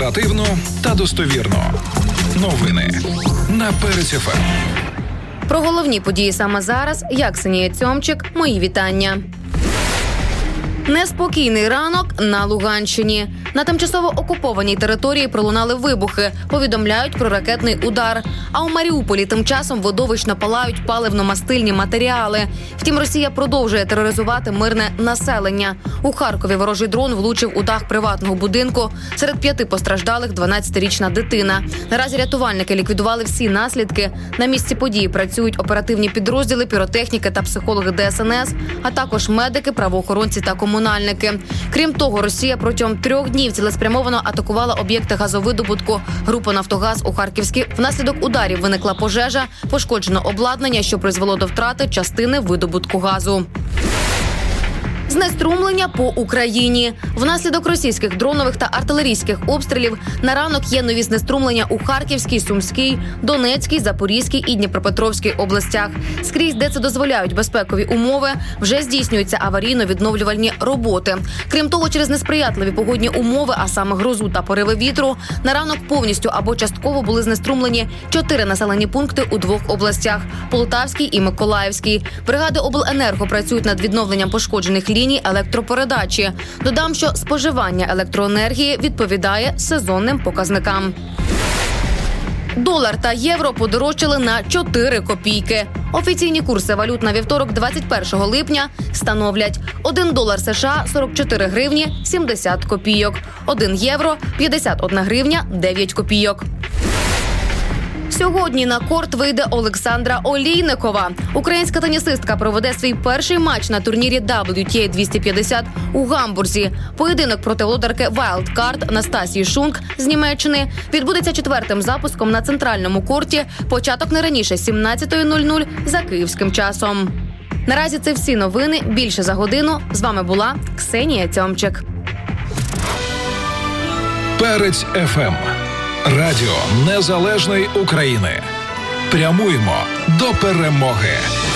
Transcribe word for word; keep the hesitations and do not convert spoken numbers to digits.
Оперативно та достовірно. Новини на Перець еф ем. Про головні події саме зараз. Я, Ксенія Цьомчик. Мої вітання. Неспокійний ранок на Луганщині. На тимчасово окупованій території пролунали вибухи. Повідомляють про ракетний удар. А у Маріуполі тим часом видовищно палають паливно-мастильні матеріали. Втім, Росія продовжує тероризувати мирне населення. У Харкові ворожий дрон влучив у дах приватного будинку. Серед п'яти постраждалих дванадцятирічна дитина. Наразі рятувальники ліквідували всі наслідки. На місці події працюють оперативні підрозділи, піротехніки та психологи де ес ен ес, а також медики, правоохоронці та комунальники. Крім того, Росія протягом трьох днів цілеспрямовано атакувала об'єкти газовидобутку групи «Нафтогаз» у Харківській. Внаслідок ударів виникла пожежа, пошкоджено обладнання, що призвело до втрати частини видобутку газу. Знеструмлення по Україні. Внаслідок російських дронових та артилерійських обстрілів на ранок є нові знеструмлення у Харківській, Сумській, Донецькій, Запорізькій і Дніпропетровській областях. Скрізь, де це дозволяють безпекові умови, вже здійснюються аварійно-відновлювальні роботи. Крім того, через несприятливі погодні умови, а саме грозу та пориви вітру, на ранок повністю або частково були знеструмлені чотири населені пункти у двох областях – Полтавській і Миколаївській. Бригади обленерго працюють над відновленням пошкоджених ліній електропередачі. Додам, що споживання електроенергії відповідає сезонним показникам. Долар та євро подорожчали на чотири копійки. Офіційні курси валют на вівторок двадцять першого липня становлять один долар США – сорок чотири гривні сімдесят копійок, один євро – п'ятдесят одна гривня дев'ять копійок. Сьогодні на корт вийде Олександра Олійникова. Українська тенісистка проведе свій перший матч на турнірі дабл ю ті ей двісті п'ятдесят у Гамбурзі. Поєдинок проти володарки Wildcard Настасії Шунк з Німеччини відбудеться четвертим запуском на центральному корті. Початок не раніше сімнадцятої нуль нуль за київським часом. Наразі це всі новини. Більше за годину. З вами була Ксенія Цьомчик. Перець еф ем. Радіо Незалежної України. Прямуємо до перемоги.